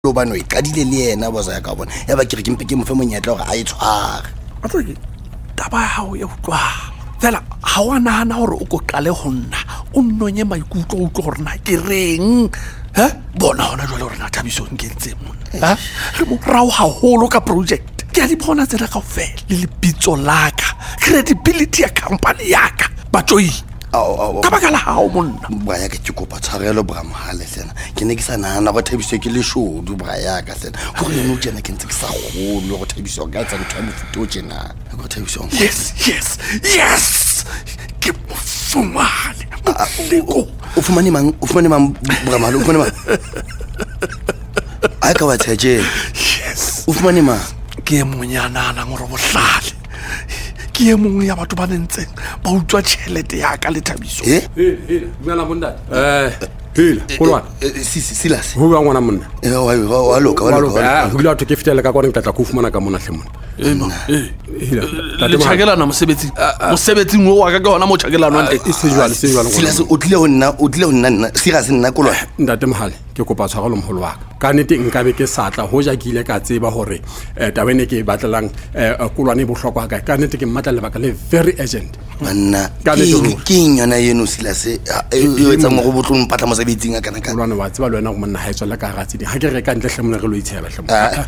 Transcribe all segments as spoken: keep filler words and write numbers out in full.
lo bano e qadile le yena bosa ya ka bona ya ba ke re ke mpe ke mo fe monyetla gore a e tshware a tseke taba hao ya utlwa fela ha wa nahana hore o ko qale ho nna o nnonye maikutlo o tlo gore na ke reng he bona hona jwale hore na Thabiso nkentse monna ha re mo rao haholo ka project ke a di bona tsela kaofela le lebitso laka credibility ya company yaka batoi ka baka la hao monna bra ya ke ke kopa tshwarelo bra mohale sena ke ne ke sa nahana go Thabiso ke le shodu bra ya ka sena go re no tsena ke ntse ke sa golo go Thabiso ga tsa ntho ya mofuto o tsena go Thabiso yes yes yes ke mofumane leko o fumane mang o fumane mang bra mahalo o fumane mang a ka wa tsheje yes o fumane mang ke monyana na ngoro bohlale ke mongwe ya batho ba nentseng ba utswa tšhelete ya ka le Thabiso eh eh dumela monna eh hela kolwana si si Silas ho bua ngwana monna eh wa wa loka wa loka ah ho dilo ke fitela ka kone tla go fumana ka mona hle monna eh ma eh hela le tšhakelana mosebetsi mosebetsi mo wa ka ka hona mo tšhakelana nte e se jwale se jwale Silas o tlile ho nna o tlile ho nna Silas nna kolwana ntate mohale ke kopa tshwarelo moholo wa ka ka nete nka be ke satla ho ja ke ile ka tseba hore tabene ke batlang kolwane bohlokwa ka ka nete ke mmatla lebaka le very urgent manna ke nyona yeno Silas e etsa mo go botlong patla mosebetsing a kana ka kolwane wa tseba le wena go monna ha etswa la ka ratsi di ha ke re ka ntle hle mona re lo itsheba hle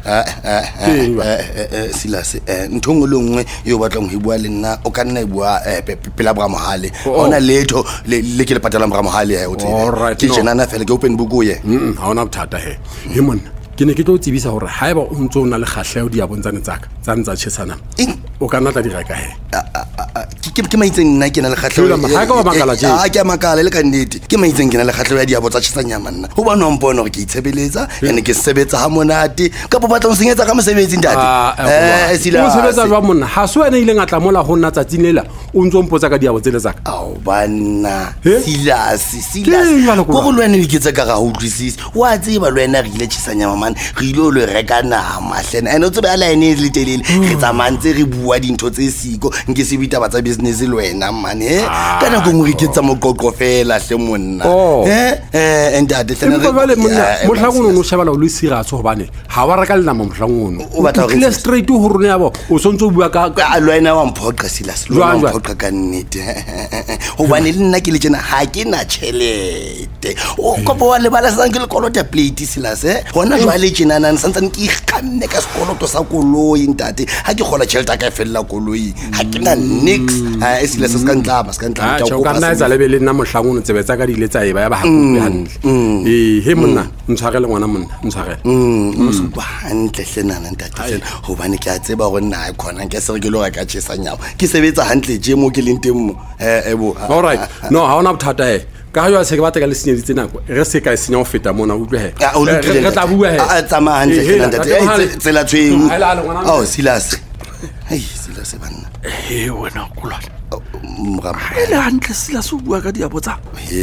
monna Silas nthong le nngwe yo batlang ho bua le nna o ka nna e bua pela bra mohale ona letho le ke le patala bra mohale ha o tsela ke jena na fela ke open book o ye ha ona bothata he he monna ke ne ke tlo tsebisa hore haeba o ntse o na le kgahleo di abontsane tsaka tsa ntsa tshesana o ka nna tla di reka he ke ke maitseng nna ke na le kgahleo ha ka ba makala je ha ke makala le ka nnete ke maitseng ke na le kgahleo ya diabo tsa tshesanya manna ho ba no mpona hore ke itshebeletsa ene ke sebetsa ha monate ka bo batla o senyetsa ka mosebetsi ntate eh sila o sebetsa jwa monna ha so ene ile ngatla mola ho nna tsatsing lela o ntse o mpotsa ka diabo tsele tsaka ao banna Silas Silas go go lwana le ketsa ka ga ho utlwisisi wa tseba lwana re ile tshesanya man re ile le reka nama hlena ene o tsebe a line le telele re tsamantse re bua dintho tse siko nke se bita ba tsa business le wena man he kana go ngwe ke tsa moqoqo fela hle monna eh eh entate hlena re ba le monna mohlagono no shebala o le siratso hobane ha wa reka le nama mohlagono o batla re straight ho rone yabo o sontso o bua ka a lwana wa mphoqa Silas lo wa mphoqa ka nnete hobane le nna ke le tsena ha ke na tšhelete o kopo wa le bala sang ke le kolota plate Silas eh hona jwale tsena nana santsane ke ikganne ka sekoloto sa koloi ntate ha ke gola tšhelete ka fella koloi ha ke na nix ha e Silas se ka ntla ba se ka ntla tja o ka nna etsa lebe le nna mohlagono tsebetsa ka dile tsa e ba ya ba hakuwe hantle eh he monna ntshwarele ngwana monna ntshwarele mm o se ba hantle hlenana ntate hobane ke a tseba gore nna a khona ke se re ke lo ga ka tshesa nyawo ke sebetsa hantle je mo ke leng teng mo eh ebo all right no ha ona bothata he ka yo se ke batla ka le senyeditse nako re se ka senya o feta mona utlwe he re tla bua he a tsama hantle ntate tsela tshweu oh Silas hey Silas banna he wena kulwana mra hele hantle Silas o bua ka diabo tsa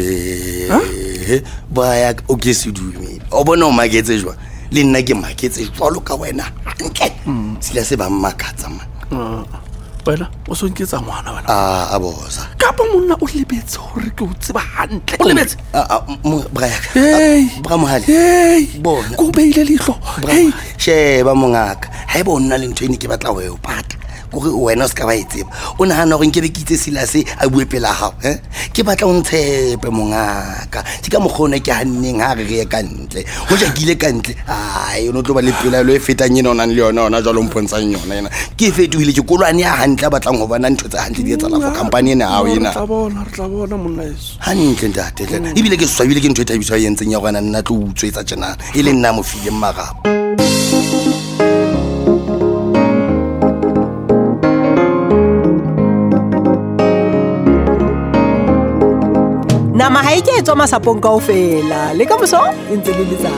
he ba ya o ke se dume o bona o maketse jwa le nna ke maketse jwa lo ka wena nke Silas ba mmakatsa man wena o so nketsa ngwana wena a a bosa ka pa monna o lebetse hore ke o tseba hantle o lebetse bra ya hey bra mohale hey bona go beile lihlo hey sheba mongaka ha e bona le ntho ene ke batla ho e pata gore wena se ka ba itseba o nahana gore nke be kitse Silas a bue pela hao eh ke batla o ntshepe mongaka ke ka mogone ke hanneng ha re re ka ntle ho ja kile ka ntle ai o no tlo ba le pela lo e fetang yena ona le yona ona jalo mpontshang yona yena ke fetoile ke kolwane ya hantle batlang ho bona ntho tsa hantle di etsa la for company ena hao yena tla bona re tla bona monna yeso hantle ntate hlena ibile ke swabile ke ntho e Thabiso ya entseng ya gona nna tlo utswetsa tjena e le nna mo file mmarapa nama ha e ke etswa masapong kaofela le ka moso e ntse le letsa